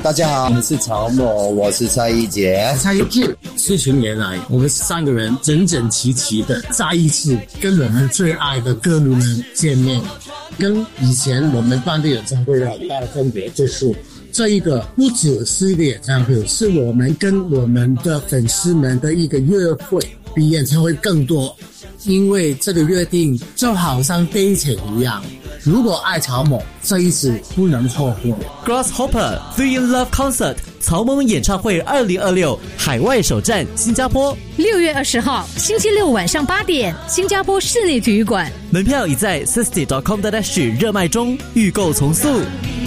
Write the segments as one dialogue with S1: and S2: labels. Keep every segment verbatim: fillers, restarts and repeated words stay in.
S1: 大家好，我们是曹某，我是蔡一杰。
S2: 蔡一杰，这群年来，我们三个人整整齐齐的再一次跟我们最爱的歌迷们见面，跟以前我们办的演唱会有很大的分别，就是这一个不只是一个演唱会，是我们跟我们的粉丝们的一个约会，比演唱会更多。因为这个约定就好像 dating 一样，如果爱曹某，这一次不能错过。
S3: Grasshopper Three in Love Concert 曹某演唱会二零二六海外首站新加坡，
S4: 六月二十号星期六晚上八点，新加坡室内体育馆，
S3: 门票已在 sixty dot com dot s g 热卖中，预购从速。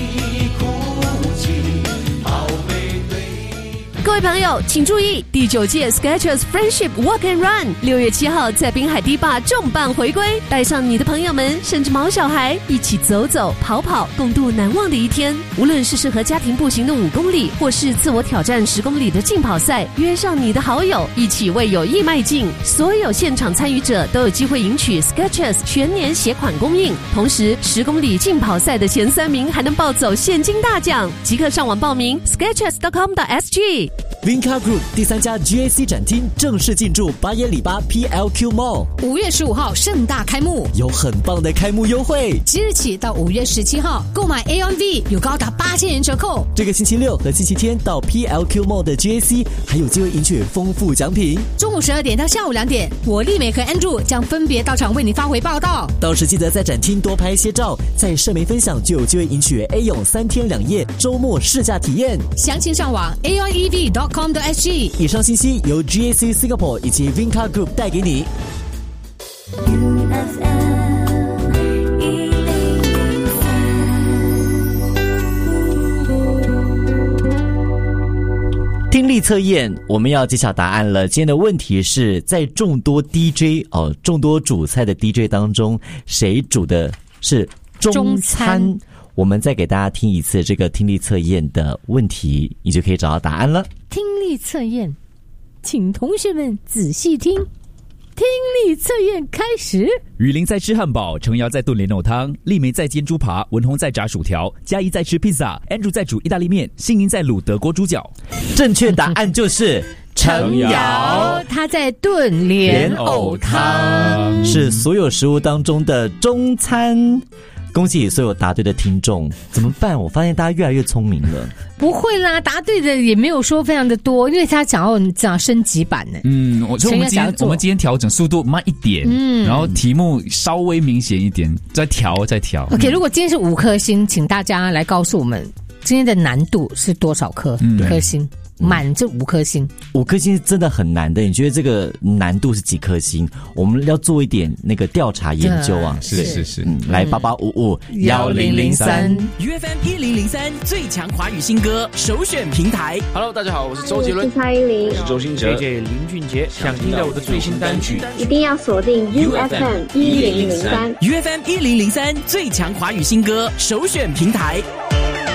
S4: 各位朋友请注意，第九届 Skechers Friendship Walk and Run 六月七号在滨海堤坝重磅回归，带上你的朋友们甚至毛小孩一起走走跑跑，共度难忘的一天。无论是适合家庭步行的五公里，或是自我挑战十公里的竞跑赛，约上你的好友一起为友谊迈进。所有现场参与者都有机会赢取 Skechers 全年携款供应，同时十公里竞跑赛的前三名还能抱走现金大奖。即刻上网报名 skechers dot com dot s g。
S3: Vinca Group 第三家 G A C 展厅正式进驻巴耶里巴 P L Q Mall，
S4: 五月十五号盛大开幕，
S3: 有很棒的开幕优惠。
S4: 即日起到五月十七号，购买 A on V 有高达八千元折扣。
S3: 这个星期六和星期天到 P L Q Mall 的 G A C 还有机会赢取丰富奖品。
S4: 中午十二点到下午两点，我丽美和 Andrew 将分别到场为你发回报道。
S3: 到时记得在展厅多拍一些照，在社媒分享就有机会赢取 A 泳三天两夜周末试驾体验。
S4: 详情上网 A on E V dot com dot s g。
S3: 以上信息由 G A C Singapore 以及 Vinca Group 带给你。听力测验，我们要揭晓答案了。今天的问题是在众多 D J 哦，众多煮菜的 D J 当中，谁煮的是中餐？中餐我们再给大家听一次这个听力测验的问题，你就可以找到答案了。
S4: 听力测验，请同学们仔细听。听力测验开始。
S5: 雨林在吃汉堡，程瑶在炖莲藕汤，丽梅在煎猪扒，文宏在炸薯条，嘉怡在吃披萨， Andrew 在煮意大利面，欣莹在卤德国猪脚。
S3: 正确答案就是程瑶，
S4: 他在炖莲藕汤，
S3: 是所有食物当中的中餐。恭喜所有答对的听众，怎么办？我发现大家越来越聪明了。
S4: 不会啦，答对的也没有说非常的多，因为他想要讲升级版呢。
S5: 嗯，我所以我们今天我们今天调整速度慢一点，嗯，然后题目稍微明显一点，再调再调。
S4: OK，、嗯、如果今天是五颗星，请大家来告诉我们今天的难度是多少颗、嗯、颗星？满这五颗星，
S3: 五颗星是真的很难的。你觉得这个难度是几颗星？我们要做一点那个调查研究啊。
S5: 是是是，
S3: 嗯，来八八五五幺零零三
S6: U F M 一零零三最强华语新歌首选平台。
S7: Hello， 大家好，我是周杰伦，
S8: 我是蔡依林，
S7: 我是周兴哲
S9: ，J J 林俊杰。想听到我的最新单曲，
S8: 一定要锁定 U F M 一零零三
S6: U F M 一零零三最强华语新歌首选平台。